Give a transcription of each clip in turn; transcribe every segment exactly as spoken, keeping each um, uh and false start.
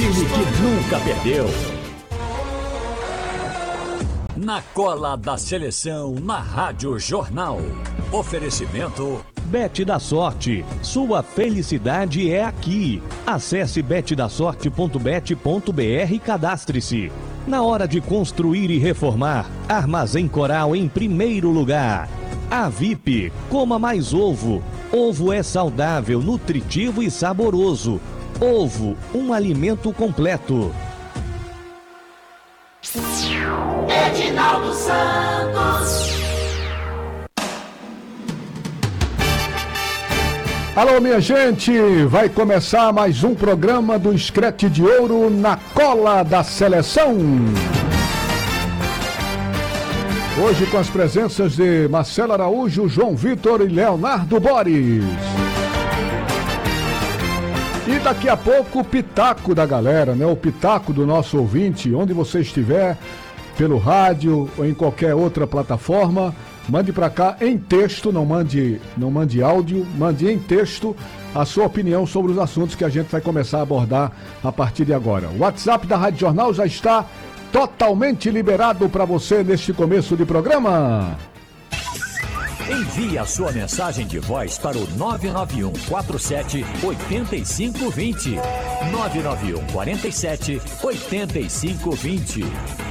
time que nunca perdeu. Na cola da seleção, na Rádio Jornal. Oferecimento Bet da Sorte. Sua felicidade é aqui. Acesse bet da sorte ponto bet ponto br e cadastre-se. Na hora de construir e reformar, Armazém Coral em primeiro lugar. A V I P, coma mais ovo. Ovo é saudável, nutritivo e saboroso. Ovo, um alimento completo. Edinaldo Santos. Alô, minha gente, vai começar mais um programa do Screte de Ouro na cola da seleção. Hoje com as presenças de Marcelo Araújo, João Vitor e Leonardo Boris. E daqui a pouco o pitaco da galera, né? O pitaco do nosso ouvinte, onde você estiver, pelo rádio ou em qualquer outra plataforma, mande para cá em texto, não mande, não mande áudio, mande em texto a sua opinião sobre os assuntos que a gente vai começar a abordar a partir de agora. O WhatsApp da Rádio Jornal já está totalmente liberado para você neste começo de programa. Envie a sua mensagem de voz para o nove nove um quatro sete oito cinco dois zero. nove nove um quatro sete oito cinco dois zero.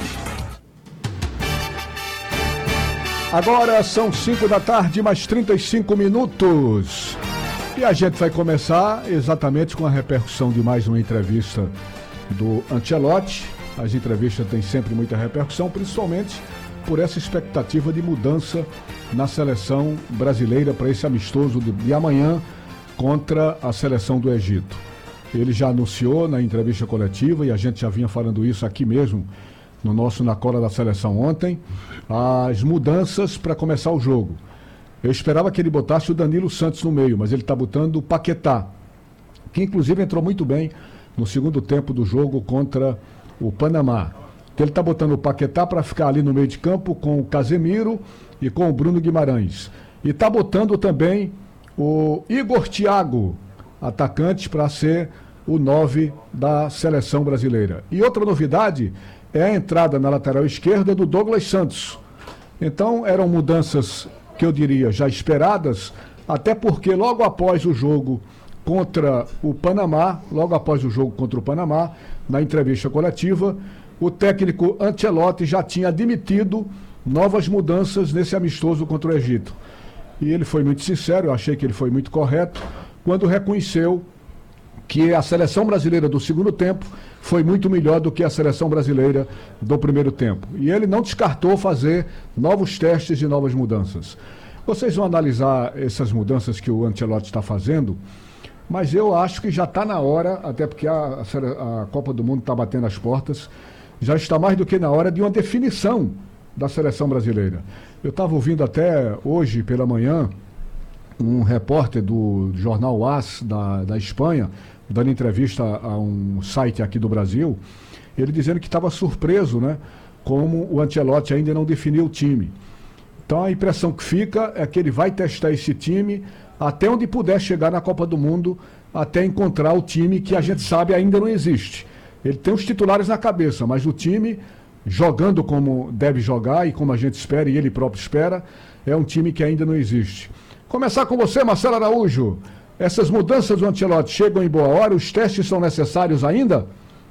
Agora são cinco da tarde, mais trinta e cinco minutos. E a gente vai começar exatamente com a repercussão de mais uma entrevista do Ancelotti. As entrevistas têm sempre muita repercussão, principalmente por essa expectativa de mudança na seleção brasileira para esse amistoso de amanhã contra a seleção do Egito. Ele já anunciou na entrevista coletiva, e a gente já vinha falando isso aqui mesmo, no nosso Na Cola da Seleção ontem, as mudanças para começar o jogo. Eu esperava que ele botasse o Danilo Santos no meio, mas ele está botando o Paquetá, que inclusive entrou muito bem no segundo tempo do jogo contra o Panamá. Ele está botando o Paquetá para ficar ali no meio de campo com o Casemiro e com o Bruno Guimarães. E está botando também o Igor Thiago, atacante, para ser o nove da seleção brasileira. E outra novidade é a entrada na lateral esquerda do Douglas Santos. Então eram mudanças que eu diria já esperadas, até porque logo após o jogo contra o Panamá, logo após o jogo contra o Panamá, na entrevista coletiva, o técnico Ancelotti já tinha admitido novas mudanças nesse amistoso contra o Egito. E ele foi muito sincero, eu achei que ele foi muito correto, quando reconheceu que a seleção brasileira do segundo tempo foi muito melhor do que a seleção brasileira do primeiro tempo. E ele não descartou fazer novos testes e novas mudanças. Vocês vão analisar essas mudanças que o Ancelotti está fazendo, mas eu acho que já está na hora, até porque a, a, a Copa do Mundo está batendo as portas, já está mais do que na hora de uma definição da seleção brasileira. Eu estava ouvindo até hoje pela manhã um repórter do jornal AS da, da Espanha, dando entrevista a um site aqui do Brasil, ele dizendo que estava surpreso, né, como o Ancelotti ainda não definiu o time. Então a impressão que fica é que ele vai testar esse time até onde puder chegar na Copa do Mundo, até encontrar o time que a gente sabe ainda não existe. Ele tem os titulares na cabeça, mas o time, jogando como deve jogar e como a gente espera e ele próprio espera, é um time que ainda não existe. Começar com você, Marcelo Araújo. Essas mudanças do Ancelotti chegam em boa hora? Os testes são necessários ainda?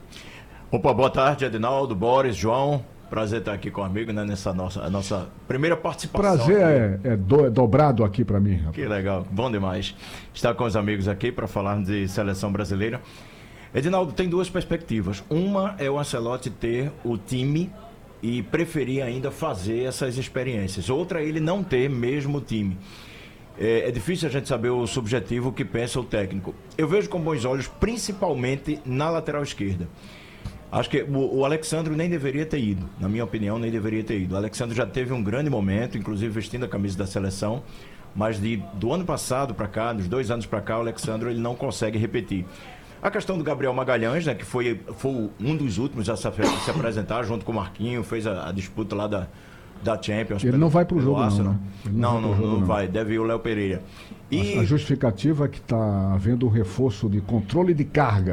Opa, boa tarde, Edinaldo, Boris, João. Prazer estar aqui comigo, né, nessa nossa, a nossa primeira participação. Prazer é, é, do, é dobrado aqui para mim, rapaz. Que legal, bom demais estar com os amigos aqui para falar de seleção brasileira. Edinaldo, tem duas perspectivas. Uma é o Ancelotti ter o time e preferir ainda fazer essas experiências. Outra é ele não ter mesmo o time. É, é difícil a gente saber o subjetivo que pensa o técnico. Eu vejo com bons olhos, principalmente na lateral esquerda. Acho que o, o Alexandre nem deveria ter ido, na minha opinião, nem deveria ter ido. O Alexandre já teve um grande momento, inclusive vestindo a camisa da seleção, mas de, do ano passado para cá, dos dois anos para cá, o Alexandre ele não consegue repetir. A questão do Gabriel Magalhães, né, que foi, foi um dos últimos a se, a se apresentar junto com o Marquinhos, fez a, a disputa lá da, da Champions. Ele pelo, não vai para o jogo, não, né? Não, não, não, não, não vai, deve ir o Léo Pereira. E... A justificativa é que está havendo um reforço de controle de carga.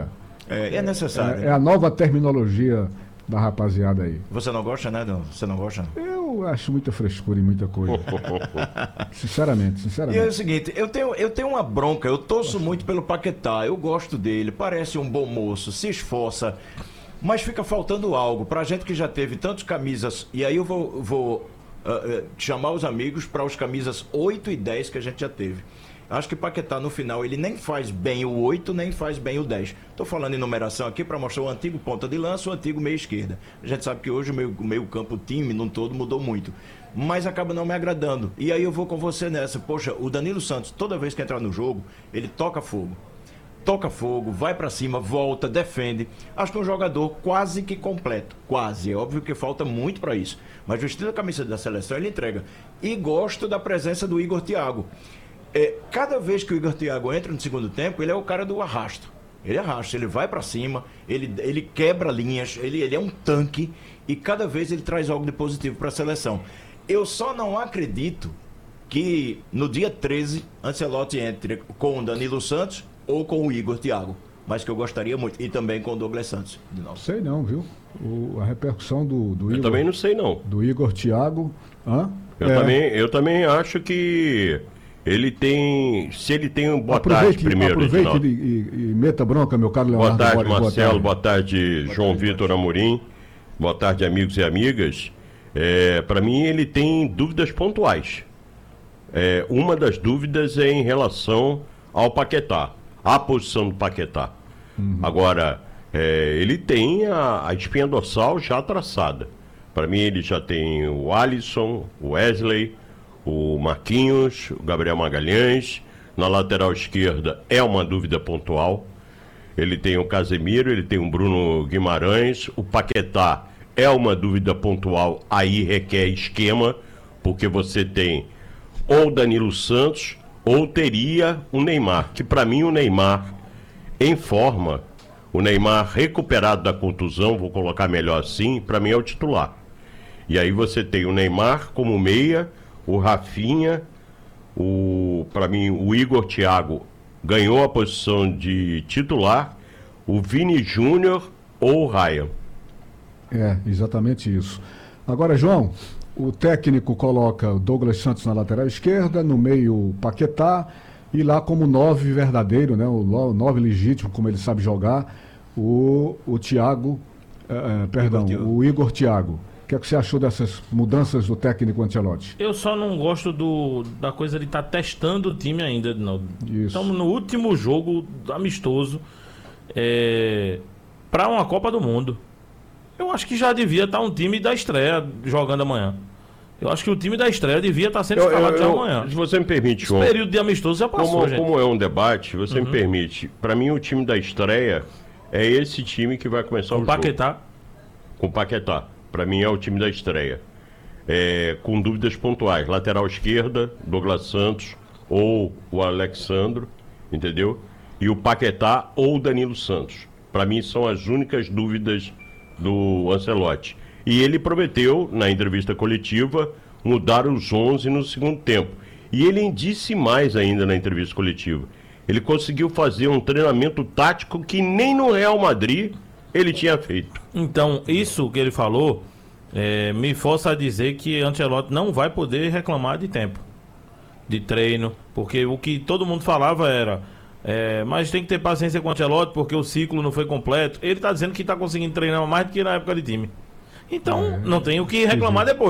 É, é necessário. É, é a nova terminologia da rapaziada aí. Você não gosta, né? Não? Você não gosta? Eu acho muita frescura em muita coisa. sinceramente, E sinceramente. é o seguinte, eu tenho, eu tenho uma bronca, eu torço muito pelo Paquetá, eu gosto dele, parece um bom moço, se esforça, mas fica faltando algo. Pra gente que já teve tantas camisas, e aí eu vou, vou uh, uh, chamar os amigos para os camisas oito e dez que a gente já teve. Acho que o Paquetá, no final, ele nem faz bem o oito, nem faz bem o dez. Estou falando em numeração aqui para mostrar o antigo ponta de lança, o antigo meia esquerda. A gente sabe que hoje o meio, meio campo, o time, num todo, mudou muito. Mas acaba não me agradando. E aí eu vou com você nessa. Poxa, o Danilo Santos, toda vez que entrar no jogo, ele toca fogo. Toca fogo, vai para cima, volta, defende. Acho que é um jogador quase que completo. Quase. É óbvio que falta muito para isso. Mas o estilo da camisa da seleção, ele entrega. E gosto da presença do Igor Thiago. É, cada vez que o Igor Thiago entra no segundo tempo, ele é o cara do arrasto. Ele arrasta, ele vai pra cima, ele, ele quebra linhas, ele, ele é um tanque e cada vez ele traz algo de positivo para a seleção. Eu só não acredito que no dia treze, Ancelotti entre com o Danilo Santos ou com o Igor Thiago, mas que eu gostaria muito, e também com o Douglas Santos. De novo. Sei não, viu? O, a repercussão do, do Eu Igor, também não sei, não. do Igor Thiago. Hã? Eu, É, também, eu também acho que ele tem... Se ele tem um boa aproveite, tarde primeiro, aproveite Edinaldo. e, e, e meta bronca, meu caro Leonardo. Boa tarde, Borges, Marcelo. Boa tarde. tarde, João Vitor Amorim. Boa tarde, amigos e amigas. É, para mim, ele tem dúvidas pontuais. É, uma das dúvidas é em relação ao Paquetá, à posição do Paquetá. Uhum. Agora, é, ele tem a, a espinha dorsal já traçada. Para mim, ele já tem o Alisson, o Wesley, o Marquinhos, o Gabriel Magalhães. Na lateral esquerda é uma dúvida pontual. Ele tem o Casemiro, ele tem o Bruno Guimarães. O Paquetá é uma dúvida pontual, aí requer esquema, porque você tem ou Danilo Santos ou teria o Neymar, que para mim o Neymar em forma, o Neymar recuperado da contusão, vou colocar melhor assim, para mim é o titular. E aí você tem o Neymar como meia, o Rafinha, o, para mim o Igor Thiago ganhou a posição de titular, o Vini Júnior ou o Ryan. É, exatamente isso. Agora, João, o técnico coloca o Douglas Santos na lateral esquerda, no meio o Paquetá, e lá como nove verdadeiro, né, o lo- nove legítimo, como ele sabe jogar, o, o Thiago, eh, eh, perdão, Igor Thiago. o Igor Thiago. O que é que você achou dessas mudanças do técnico Ancelotti? Eu só não gosto do, da coisa de estar testando o time ainda, não. Isso. Estamos no último jogo amistoso é, para uma Copa do Mundo. Eu acho que já devia estar um time da estreia jogando amanhã. Eu acho que o time da estreia devia estar sendo Eu- escalado eu- já eu- amanhã. se você me permite, Esse João, período de amistoso já passou, como, gente. como é um debate, você me permite, para mim o time da estreia é esse time que vai começar o O jogo. Paquetá. Com o Paquetá. Para mim é o time da estreia. É, com dúvidas pontuais. Lateral esquerda, Douglas Santos ou o Alexandro, entendeu? E o Paquetá ou o Danilo Santos. Para mim são as únicas dúvidas do Ancelotti. E ele prometeu, na entrevista coletiva, mudar os onze no segundo tempo. E ele disse mais ainda na entrevista coletiva. Ele conseguiu fazer um treinamento tático que nem no Real Madrid ele tinha feito. Então, isso que ele falou é, me força a dizer que Ancelotti não vai poder reclamar de tempo de treino, porque o que todo mundo falava era é, mas tem que ter paciência com o Ancelotti porque o ciclo não foi completo. Ele está dizendo que está conseguindo treinar mais do que na época de time. Então, não tem o que reclamar depois.